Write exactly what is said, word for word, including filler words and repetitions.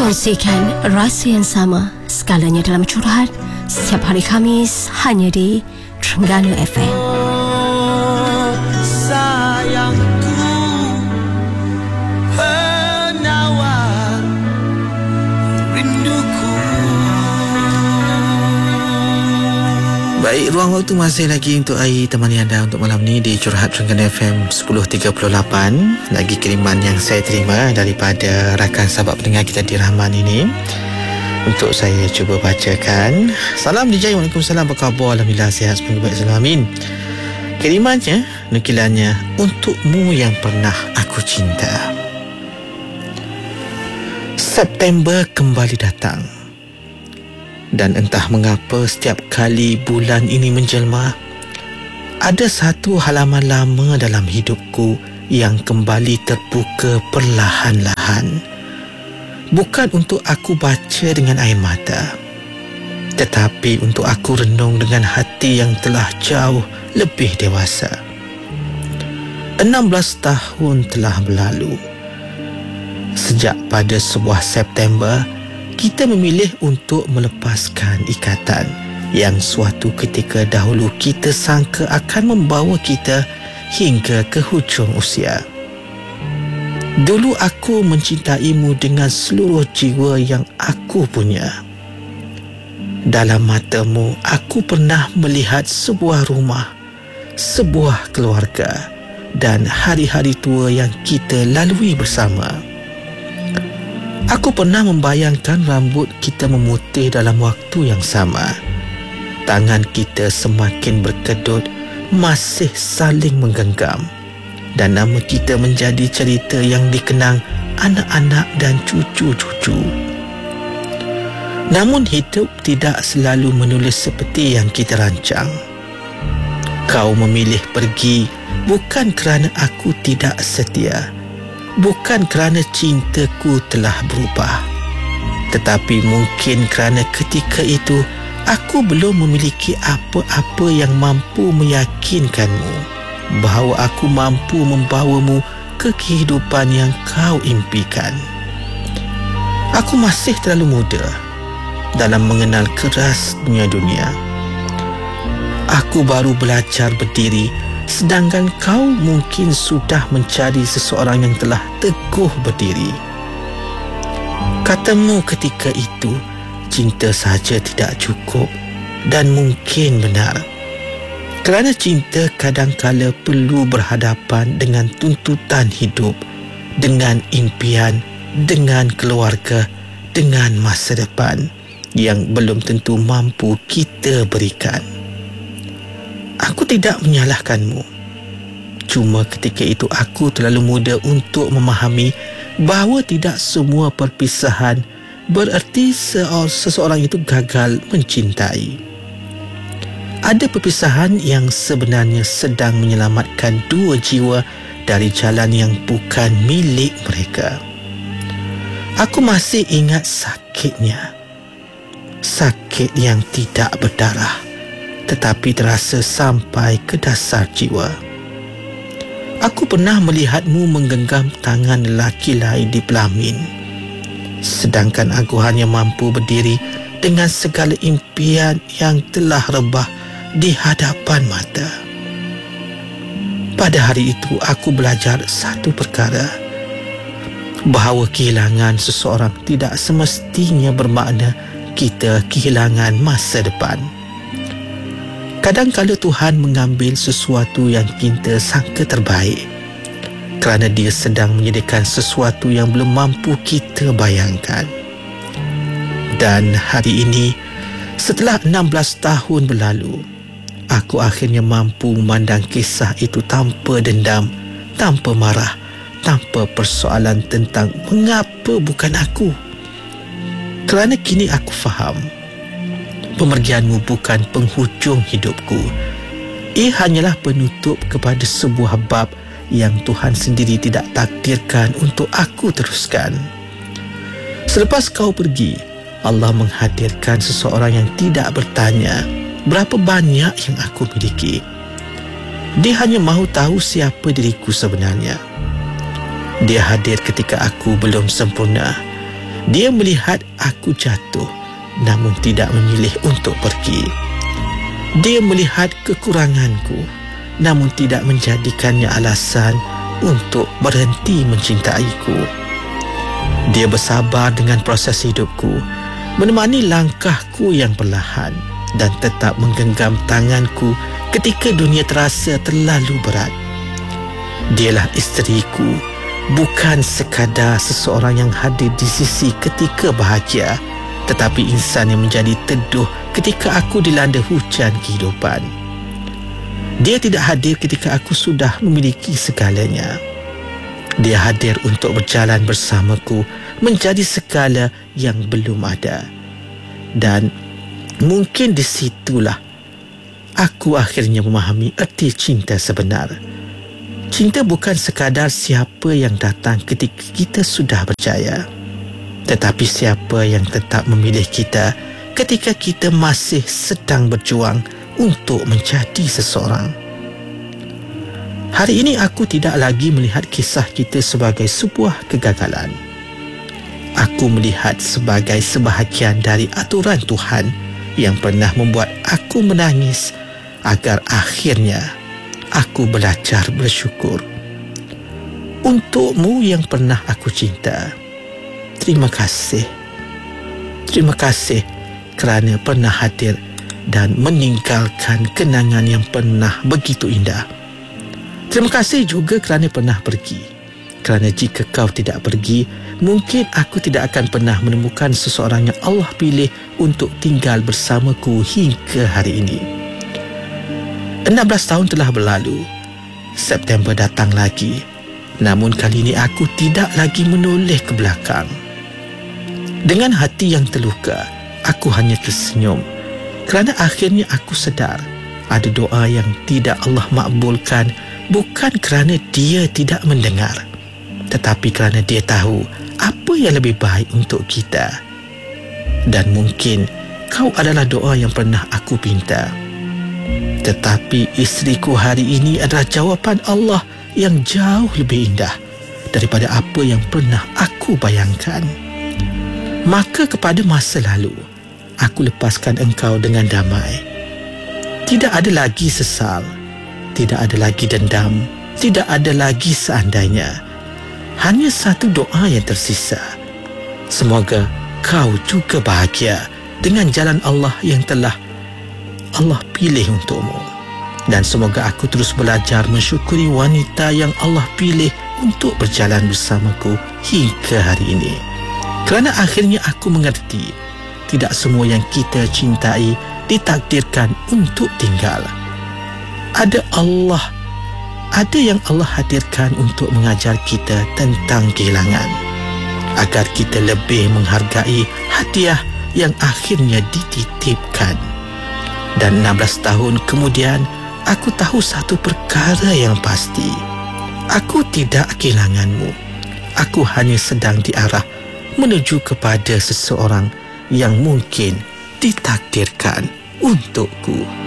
Kongsikan rasa yang sama, skalanya dalam curahan, setiap hari Khamis hanya di Terengganu F M. Oh, sayangku, penawar rinduku. Baik, ruang waktu masih lagi untuk Ai temani anda untuk malam ni di Curhat Terengganu F M sepuluh tiga puluh lapan. Lagi kiriman yang saya terima daripada rakan sahabat pendengar kita di Rahman ini, untuk saya cuba bacakan. Salam D J, Waalaikumsalam, apa khabar? Alhamdulillah sihat, semoga baik selalu, amin. Kirimannya, nukilannya, untukmu yang pernah aku cinta. September kembali datang, dan entah mengapa setiap kali bulan ini menjelma, ada satu halaman lama dalam hidupku yang kembali terbuka perlahan-lahan. Bukan untuk aku baca dengan air mata, tetapi untuk aku renung dengan hati yang telah jauh lebih dewasa. enam belas tahun telah berlalu. Sejak pada sebuah September, kita memilih untuk melepaskan ikatan yang suatu ketika dahulu kita sangka akan membawa kita hingga ke hujung usia. Dulu aku mencintaimu dengan seluruh jiwa yang aku punya. Dalam matamu, aku pernah melihat sebuah rumah, sebuah keluarga, dan hari-hari tua yang kita lalui bersama. Aku pernah membayangkan rambut kita memutih dalam waktu yang sama. Tangan kita semakin berkedut, masih saling menggenggam, dan nama kita menjadi cerita yang dikenang anak-anak dan cucu-cucu. Namun hidup tidak selalu menulis seperti yang kita rancang. Kau memilih pergi bukan kerana aku tidak setia, bukan kerana cintaku telah berubah, tetapi mungkin kerana ketika itu aku belum memiliki apa-apa yang mampu meyakinkanmu bahawa aku mampu membawamu ke kehidupan yang kau impikan. Aku masih terlalu muda dalam mengenal keras dunia-dunia. Aku baru belajar berdiri, sedangkan kau mungkin sudah mencari seseorang yang telah teguh berdiri. Katamu ketika itu, cinta saja tidak cukup, dan mungkin benar. Kerana cinta kadangkala perlu berhadapan dengan tuntutan hidup, dengan impian, dengan keluarga, dengan masa depan yang belum tentu mampu kita berikan. Aku tidak menyalahkanmu. Cuma ketika itu aku terlalu muda untuk memahami bahawa tidak semua perpisahan bererti seseorang itu gagal mencintai. Ada perpisahan yang sebenarnya sedang menyelamatkan dua jiwa dari jalan yang bukan milik mereka. Aku masih ingat sakitnya. Sakit yang tidak berdarah, tetapi terasa sampai ke dasar jiwa. Aku pernah melihatmu menggenggam tangan lelaki lain di pelamin, sedangkan aku hanya mampu berdiri dengan segala impian yang telah rebah di hadapan mata. Pada hari itu aku belajar satu perkara, bahawa kehilangan seseorang tidak semestinya bermakna kita kehilangan masa depan. Kadang-kadang Tuhan mengambil sesuatu yang kita sangka terbaik kerana Dia sedang menyediakan sesuatu yang belum mampu kita bayangkan. Dan hari ini, setelah enam belas tahun berlalu, aku akhirnya mampu memandang kisah itu tanpa dendam, tanpa marah, tanpa persoalan tentang mengapa bukan aku. Kerana kini aku faham, pemergianmu bukan penghujung hidupku. Ia hanyalah penutup kepada sebuah bab yang Tuhan sendiri tidak takdirkan untuk aku teruskan. Selepas kau pergi, Allah menghadirkan seseorang yang tidak bertanya berapa banyak yang aku miliki. Dia hanya mahu tahu siapa diriku sebenarnya. Dia hadir ketika aku belum sempurna. Dia melihat aku jatuh namun tidak memilih untuk pergi. Dia melihat kekuranganku namun tidak menjadikannya alasan untuk berhenti mencintaiku. Dia bersabar dengan proses hidupku, menemani langkahku yang perlahan dan tetap menggenggam tanganku ketika dunia terasa terlalu berat. Dialah isteriku, bukan sekadar seseorang yang hadir di sisi ketika bahagia, tetapi insan yang menjadi teduh ketika aku dilanda hujan kehidupan. Dia tidak hadir ketika aku sudah memiliki segalanya. Dia hadir untuk berjalan bersamaku menjadi segala yang belum ada. Dan mungkin di situlah aku akhirnya memahami erti cinta sebenar. Cinta bukan sekadar siapa yang datang ketika kita sudah berjaya, tetapi siapa yang tetap memilih kita ketika kita masih sedang berjuang untuk menjadi seseorang. Hari ini aku tidak lagi melihat kisah kita sebagai sebuah kegagalan. Aku melihat sebagai sebahagian dari aturan Tuhan yang pernah membuat aku menangis agar akhirnya aku belajar bersyukur. Untukmu yang pernah aku cinta, terima kasih. Terima kasih kerana pernah hadir dan meninggalkan kenangan yang pernah begitu indah. Terima kasih juga kerana pernah pergi. Kerana jika kau tidak pergi, mungkin aku tidak akan pernah menemukan seseorang yang Allah pilih untuk tinggal bersamaku hingga hari ini. enam belas tahun telah berlalu. September datang lagi. Namun kali ini aku tidak lagi menoleh ke belakang. Dengan hati yang terluka, aku hanya tersenyum. Kerana akhirnya aku sedar ada doa yang tidak Allah makbulkan, bukan kerana dia tidak mendengar, tetapi kerana dia tahu apa yang lebih baik untuk kita. Dan mungkin kau adalah doa yang pernah aku pinta, tetapi isteriku hari ini adalah jawapan Allah yang jauh lebih indah daripada apa yang pernah aku bayangkan. Maka kepada masa lalu, aku lepaskan engkau dengan damai. Tidak ada lagi sesal, tidak ada lagi dendam, tidak ada lagi seandainya. Hanya satu doa yang tersisa. Semoga kau juga bahagia dengan jalan Allah yang telah Allah pilih untukmu. Dan semoga aku terus belajar mensyukuri wanita yang Allah pilih untuk berjalan bersamaku hingga hari ini. Kerana akhirnya aku mengerti, tidak semua yang kita cintai ditakdirkan untuk tinggal. Ada Allah, ada yang Allah hadirkan untuk mengajar kita tentang kehilangan, agar kita lebih menghargai hadiah yang akhirnya dititipkan. Dan enam belas tahun kemudian, aku tahu satu perkara yang pasti. Aku tidak kehilanganmu. Aku hanya sedang diarah menuju kepada seseorang yang mungkin ditakdirkan untukku.